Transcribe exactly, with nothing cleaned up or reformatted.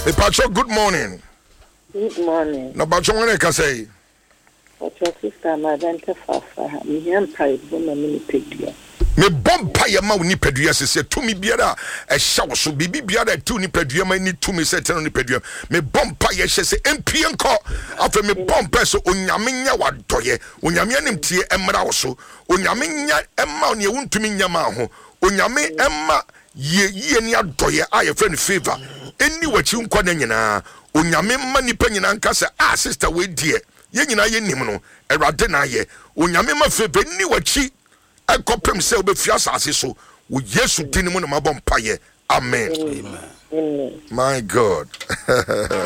Hey, Pacho, good morning. Good morning. No, Pacho, what can I say? What's your sister, Madame Tafafa? Me and Pipe, woman, mini pig. Me bomb pie ma ni pedua se se to me biara e hya so bibi biara tu ni pedua ma ni to me se ten ni pedua me bomb pie hye se empie nko afa me bomb pie so onyame nya wadoye onyame anim tie emra wo so onyame nya emma ne wuntumi nya ma ho onyame emma ye ye ni adoye aye friend favor eni wachi nko na nyina onyame ma ni pa nyina nka se ah sister we die ye nyina ye nim no erade na ye onyame ma favor ni wachi I copy say obefia asase so wo Yesu din mu na mabom paye amen. Amen. My God.